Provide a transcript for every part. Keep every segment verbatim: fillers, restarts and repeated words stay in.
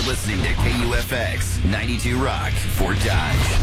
listening to K U F X ninety-two Rock, Fort Dodge.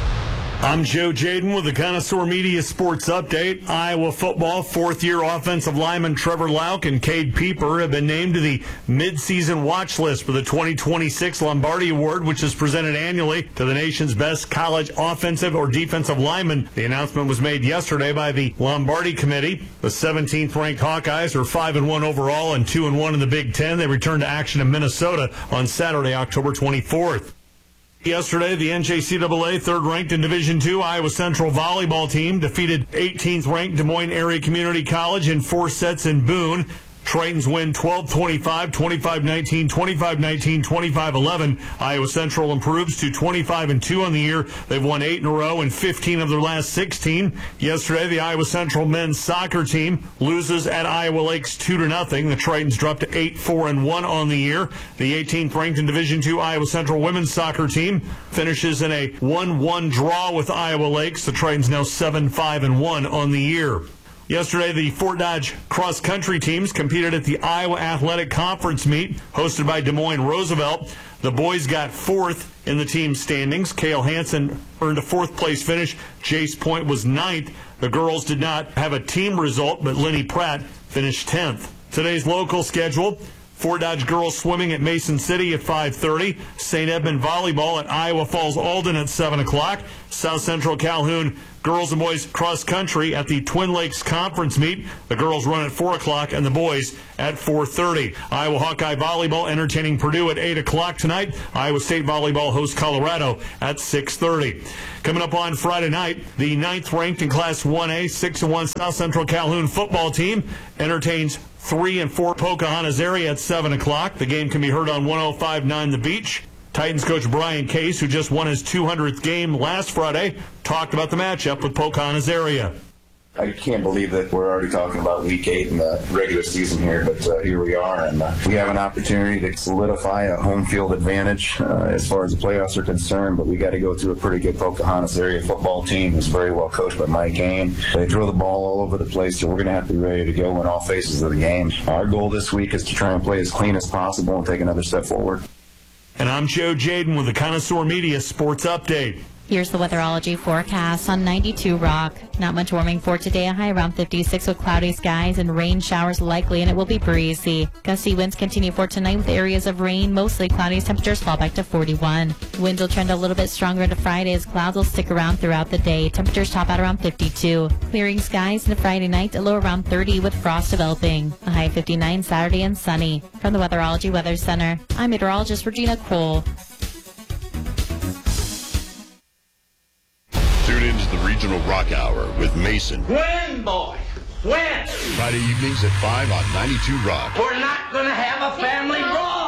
I'm Joe Jaden with the Connoisseur Media Sports Update. Iowa football fourth-year offensive lineman Trevor Lauk and Cade Pieper have been named to the mid-season watch list for the twenty twenty-six Lombardi Award, which is presented annually to the nation's best college offensive or defensive lineman. The announcement was made yesterday by the Lombardi Committee. The seventeenth-ranked Hawkeyes are five and one overall and two and one in the Big Ten. They return to action in Minnesota on Saturday, October twenty-fourth. Yesterday, the N J C A A third-ranked in Division two Iowa Central volleyball team defeated eighteenth-ranked Des Moines Area Community College in four sets in Boone. Tritons win twelve twenty-five, twenty-five nineteen, twenty-five nineteen, twenty-five eleven. Iowa Central improves to twenty-five and two on the year. They've won eight in a row and fifteen of their last sixteen. Yesterday, the Iowa Central men's soccer team loses at Iowa Lakes two to nothing. The Tritons dropped to eight four and one on the year. The eighteenth ranked in Division two Iowa Central women's soccer team finishes in a one one draw with Iowa Lakes. The Tritons now seven five and one on the year. Yesterday, the Fort Dodge cross-country teams competed at the Iowa Athletic Conference meet hosted by Des Moines Roosevelt. The boys got fourth in the team standings. Cale Hansen earned a fourth-place finish. Jace Point was ninth. The girls did not have a team result, but Lenny Pratt finished tenth. Today's local schedule: Fort Dodge girls swimming at Mason City at five thirty. Saint Edmund volleyball at Iowa Falls Alden at seven o'clock. South Central Calhoun girls and boys cross country at the Twin Lakes Conference meet. The girls run at four o'clock and the boys at four thirty. Iowa Hawkeye volleyball entertaining Purdue at eight o'clock tonight. Iowa State volleyball hosts Colorado at six thirty. Coming up on Friday night, the ninth ranked in Class one A, six and one South Central Calhoun football team entertains three and four Pocahontas area at seven o'clock. The game can be heard on one oh five point nine The Beach. Titans coach Brian Case, who just won his two hundredth game last Friday, talked about the matchup with Pocahontas area. I can't believe that we're already talking about week eight in the regular season here, but uh, here we are, and uh, we have an opportunity to solidify a home field advantage uh, as far as the playoffs are concerned, but we got to go through a pretty good Pocahontas area football team who's very well coached by Mike Hain. They throw the ball all over the place, so we're going to have to be ready to go in all phases of the game. Our goal this week is to try and play as clean as possible and take another step forward. And I'm Joe Jaden with the Connoisseur Media Sports Update. Here's the weatherology forecast on ninety-two Rock. Not much warming for today, a high around fifty-six with cloudy skies and rain showers likely, and it will be breezy. Gusty winds continue for tonight with areas of rain, mostly cloudy. Temperatures fall back to forty-one. Winds will trend a little bit stronger into Friday as clouds will stick around throughout the day. Temperatures top out around fifty-two. Clearing skies into Friday night, a low around thirty with frost developing. A high fifty-nine Saturday and sunny. From the Weatherology Weather Center, I'm meteorologist Regina Cole. Tune into the Regional Rock Hour with Mason. When, boy? When? Friday evenings at five on ninety-two Rock. We're not going to have a family brawl.